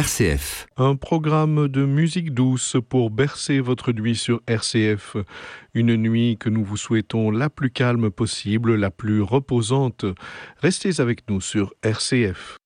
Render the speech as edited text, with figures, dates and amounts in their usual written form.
RCF. Un programme de musique douce pour bercer votre nuit sur RCF. Une nuit que nous vous souhaitons la plus calme possible, la plus reposante. Restez avec nous sur RCF.